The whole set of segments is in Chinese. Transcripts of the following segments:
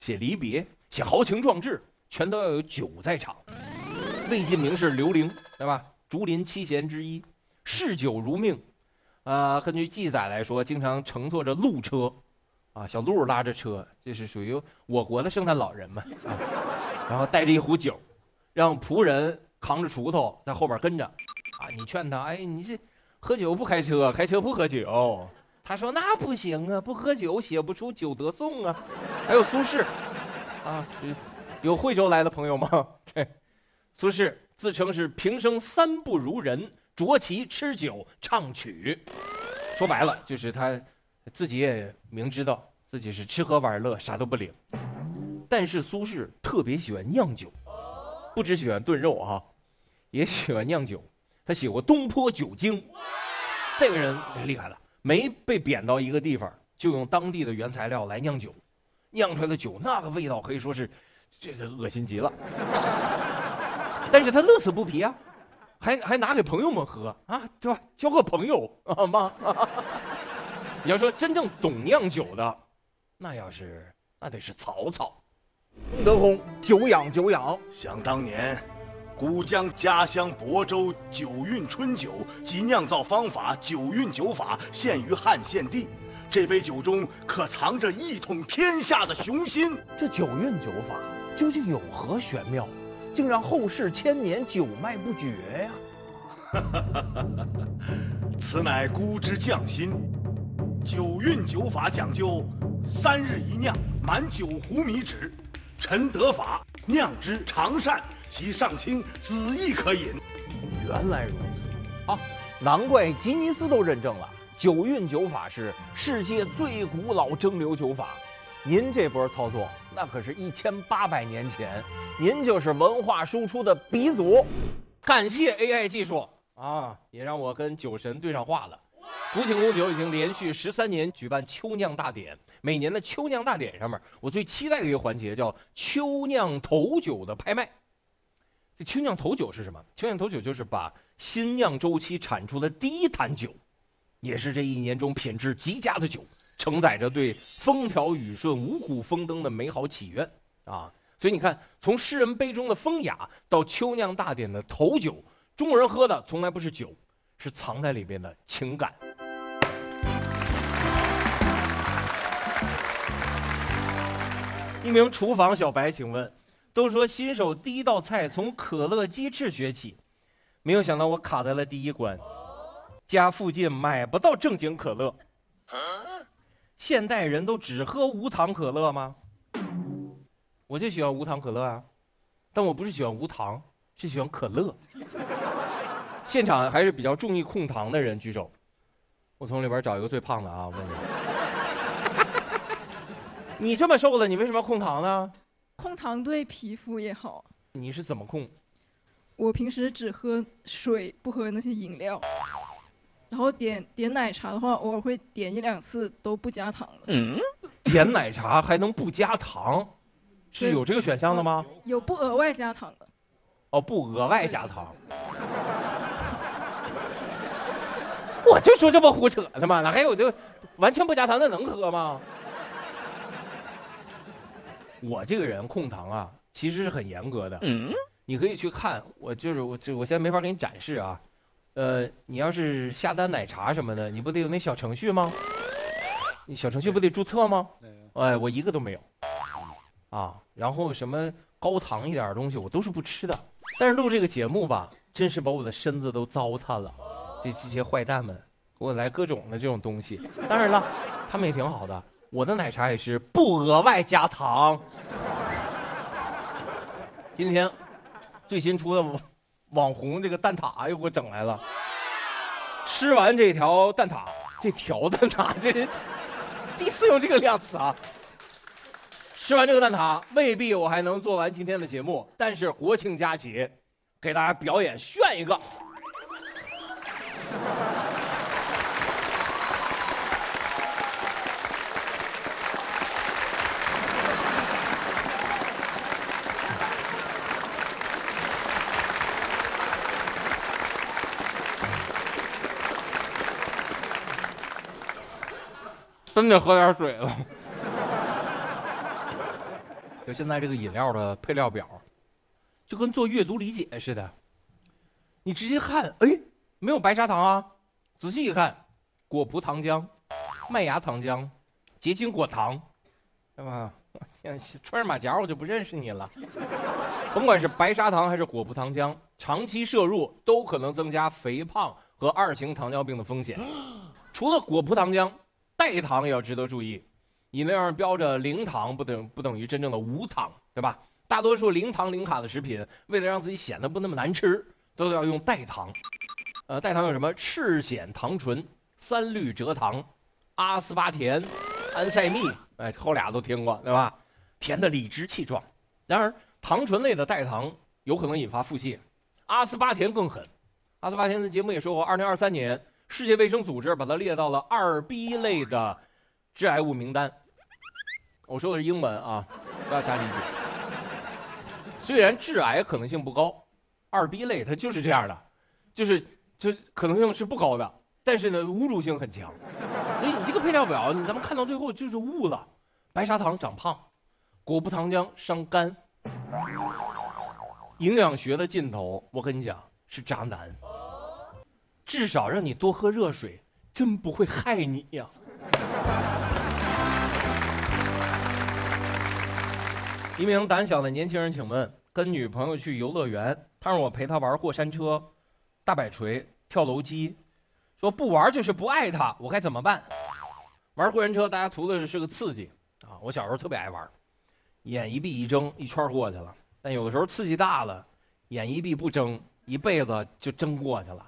写离别、写豪情壮志，全都要有酒在场。魏晋名士刘伶，对吧？竹林七贤之一，嗜酒如命。根据记载来说，经常乘坐着鹿车，小鹿拉着车，这是属于我国的圣诞老人们啊。然后带着一壶酒，让仆人扛着锄头在后边跟着。你劝他，哎，你这喝酒不开车，开车不喝酒。他说那不行啊，不喝酒写不出《酒德颂》啊。还有苏轼，有惠州来的朋友吗？对，苏轼自称是平生三不如人，酌棋、吃酒、唱曲。说白了，就是他自己也明知道自己是吃喝玩乐，啥都不领。但是苏轼特别喜欢酿酒，不只喜欢炖肉也喜欢酿酒。他写过《东坡酒经》，这个人厉害了，没被贬到一个地方，就用当地的原材料来酿酒，酿出来的酒那个味道可以说是，这个恶心极了。但是他乐此不疲啊，还拿给朋友们喝对吧？交个朋友妈。你要说真正懂酿酒的，那得是曹操。 德公，久仰久仰。 想当年，古江家乡亳州酒运春酒及酿造方法、酒运酒法现于汉献帝。这杯酒中可藏着一统天下的雄心。 这酒运酒法究竟有何玄妙，竟让后世千年酒卖不绝呀？ 此乃姑之匠心。酒运酒法讲究3日一酿，满9壶米脂。陈德法酿之常善，其上清，子亦可饮。 原来如此难怪吉尼斯都认证了，酒运酒法是世界最古老蒸馏酒法。您这波操作，那可是1800年前，您就是文化输出的鼻祖。 感谢 AI 技术也让我跟酒神对上话了。古井贡酒已经连续13年举办秋酿大典，每年的秋酿大典上面，我最期待的一个环节叫秋酿头酒的拍卖。这秋酿头酒是什么？秋酿头酒就是把新酿周期产出的第一坛酒，也是这一年中品质极佳的酒，承载着对风调雨顺、五谷丰登的美好祈愿所以你看，从诗人杯中的风雅到秋酿大典的头酒，中国人喝的从来不是酒，是藏在里边的情感。一名厨房小白，请问，都说新手第一道菜从可乐鸡翅学起，没有想到我卡在了第一关，家附近买不到正经可乐。现代人都只喝无糖可乐吗？我就喜欢无糖可乐但我不是喜欢无糖，是喜欢可乐。现场还是比较注意控糖的人举手，我从里边找一个最胖的我问你。你这么瘦了，你为什么要控糖呢？ 控糖对皮肤也好。 你是怎么控？ 我平时只喝水，不喝那些饮料。然后点奶茶的话，偶尔会点1-2次都不加糖的。 点奶茶还能不加糖？是有这个选项的吗？ 有不额外加糖的。 不额外加糖。我就说这不胡扯的吗？哪还有这完全不加糖的能喝吗？我这个人控糖其实是很严格的。你可以去看，我现在没法给你展示你要是下单奶茶什么的，你不得有那小程序吗？你小程序不得注册吗？我一个都没有然后什么高糖一点的东西我都是不吃的。但是录这个节目吧，真是把我的身子都糟蹋了。这些坏蛋们给我来各种的这种东西，当然了，他们也挺好的。我的奶茶也是不额外加糖。今天最新出的网红这个蛋挞又给我整来了。吃完这条蛋挞，这是第4用这个量词吃完这个蛋挞，未必我还能做完今天的节目，但是国庆佳节，给大家表演炫一个。真得喝点水了。 就现在这个饮料的配料表，就跟做阅读理解似的，你直接看，哎，没有白砂糖啊，仔细一看，果葡糖浆、麦芽糖浆、结晶果糖，对吧？穿上马甲我就不认识你了。甭管是白砂糖还是果葡糖浆，长期摄入都可能增加肥胖和2型糖尿病的风险。除了果葡糖浆，代糖也要值得注意。饮料上标着0糖，不等于真正的无糖，对吧？大多数0糖0卡的食品，为了让自己显得不那么难吃，都要用代糖。代糖有什么？赤藓糖醇、3氯蔗糖、阿斯巴甜、安赛蜜，哎，后俩都听过，对吧？甜的理直气壮。然而，糖醇类的代糖有可能引发腹泻，阿斯巴甜更狠。阿斯巴甜的节目也说过，2023年世界卫生组织把它列到了2B 类的致癌物名单。我说的是英文啊，不要瞎理解。虽然致癌可能性不高，2B 类它就是这样的，就可能性是不高的，但是呢，侮辱性很强。所以你这个配料表，咱们看到最后就是误了。白砂糖长胖，果葡糖浆伤肝。营养学的尽头，我跟你讲是渣男。至少让你多喝热水，真不会害你呀。一名胆小的年轻人，请问，跟女朋友去游乐园，他让我陪他玩过山车、大摆锤、跳楼机，说不玩就是不爱他，我该怎么办？玩过山车，大家图的是个刺激啊！我小时候特别爱玩，眼一闭一睁，一圈过去了。但有的时候刺激大了，眼一闭不睁，一辈子就睁过去了。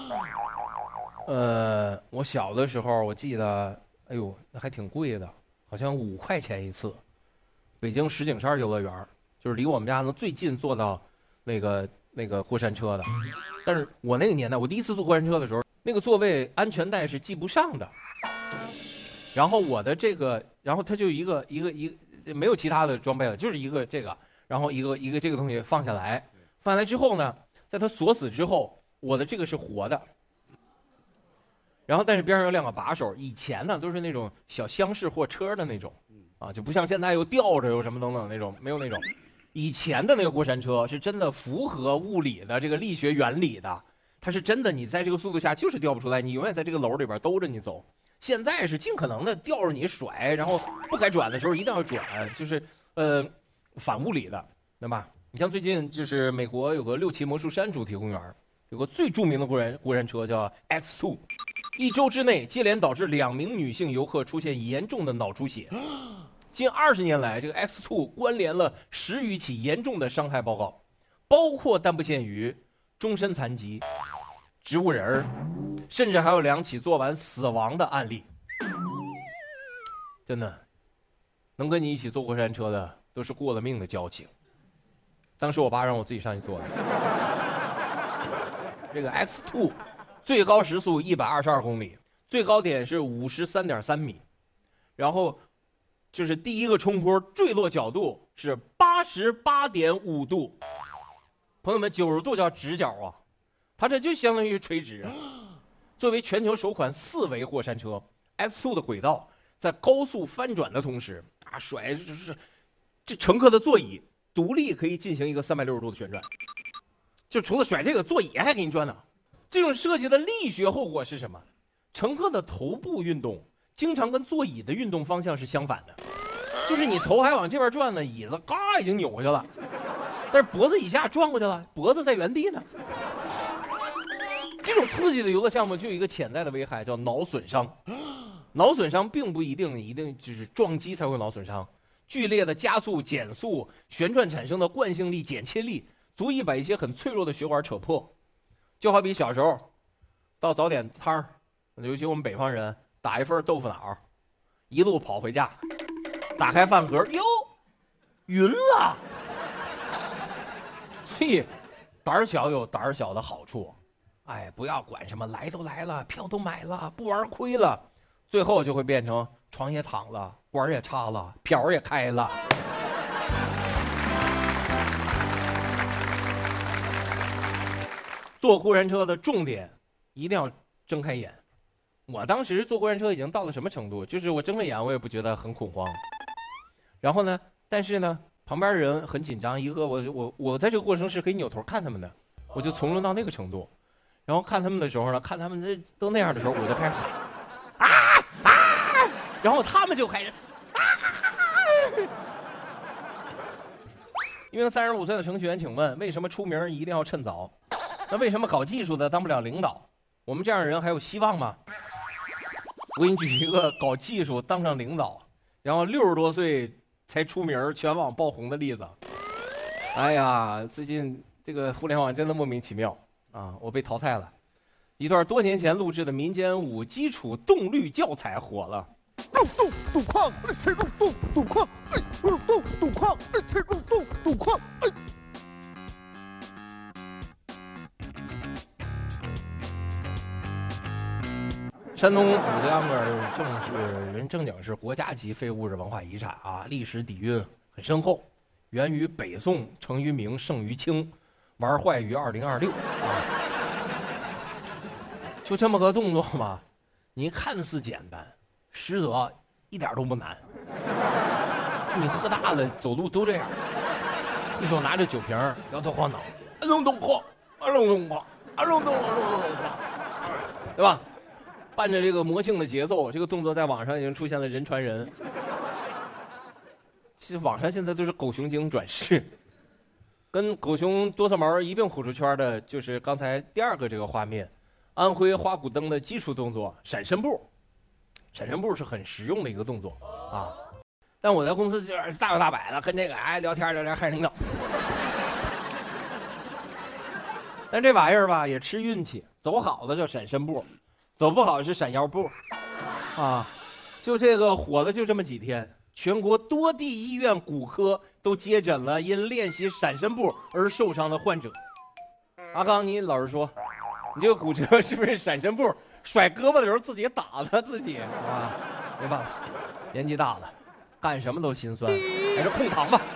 我小的时候，我记得，哎呦，那还挺贵的，好像5块钱一次。北京石景山游乐园，就是离我们家能最近坐到那个过山车的。但是我那个年代，我第一次坐过山车的时候，那个座位安全带是系不上的。然后我的这个，然后它就一个没有其他的装备了，就是一个这个，然后一个这个东西放下来之后呢，在它锁死之后，我的这个是活的。然后但是边上有2个把手，以前呢都是那种小厢式货车的那种，啊，就不像现在又吊着又什么等等那种，没有那种。以前的那个过山车是真的符合物理的这个力学原理的，它是真的，你在这个速度下就是掉不出来，你永远在这个篓里边兜着你走。现在是尽可能的吊着你甩，然后不该转的时候一定要转，就是反物理的，对吧？你像最近就是美国有个6旗魔术山主题公园，有个最著名的过山车叫 X2。1周之内接连导致2名女性游客出现严重的脑出血。近20年来，这个 X2 关联了10余起严重的伤害报告，包括但不限于终身残疾、植物人，甚至还有2起做完死亡的案例。真的，能跟你一起坐过山车的都是过了命的交情。当时我爸让我自己上去坐的。这个 X2 最高时速122公里，最高点是53.3米，然后就是第一个冲坡坠落角度是88.5度。朋友们，90度叫直角啊，它这就相当于垂直。作为全球首款4维过山车 ，X2 的轨道在高速翻转的同时啊，甩就是这乘客的座椅独立可以进行一个360度的旋转，就除了甩这个，座椅还给你转呢。这种设计的力学后果是什么？乘客的头部运动经常跟座椅的运动方向是相反的，就是你头还往这边转呢，椅子嘎已经扭过去了，但是脖子以下转过去了，脖子在原地呢。这种刺激的游乐项目就有一个潜在的危害，叫脑损伤。脑损伤并不一定就是撞击才会脑损伤，剧烈的加速、减速、旋转产生的惯性力、减轻力，足以把一些很脆弱的血管扯破。就好比小时候到早点摊儿，尤其我们北方人打一份豆腐脑，一路跑回家，打开饭盒，哟，晕了。所以胆儿小有胆儿小的好处，哎，不要管什么来都来了，票都买了，不玩亏了，最后就会变成床也躺了，管也插了，瓢也开了。坐过山车的重点一定要睁开眼。我当时坐过山车已经到了什么程度？就是我睁开眼，我也不觉得很恐慌。然后呢，但是呢， 旁边的人很紧张，一个我在这个过程是可以扭头看他们的，我就从容到那个程度。然后看他们的时候呢，看他们都那样的时候，我就开始喊然后他们就开始因为35岁的程序员，请问为什么出名一定要趁早？那为什么搞技术的当不了领导？我们这样的人还有希望吗？我给你举一个搞技术当上领导，然后60多岁才出名全网爆红的例子。哎呀，最近这个互联网真的莫名其妙啊！我被淘汰了。一段多年前录制的民间舞基础动律教材火了。 赌矿，赌矿，赌矿，赌矿。 山东武江人正经是国家级非物质文化遗产啊，历史底蕴很深厚，源于北宋，成于明，盛于清，玩坏于2026啊。就这么个动作嘛，你看似简单，实则一点都不难。你喝大了走路都这样，一手拿着酒瓶，摇头晃脑，隆咚哐，隆咚哐，隆咚哐，对吧？伴着这个魔性的节奏，这个动作在网上已经出现了人传人。其实网上现在都是狗熊精转世，跟狗熊多色毛一并火出圈的，就是刚才第2个这个画面，安徽花鼓灯的基础动作闪身步。闪身步是很实用的一个动作啊，但我在公司就是大摇大摆的跟这个聊天看领导。但这玩意儿吧也吃运气，走好的叫闪身步。走不好是闪腰步，啊，就这个火了就这么几天，全国多地医院骨科都接诊了因练习闪身步而受伤的患者。阿刚，你老实说，你这个骨折是不是闪身步甩胳膊的时候自己打的自己啊？没办法，年纪大了，干什么都心酸，还是控糖吧。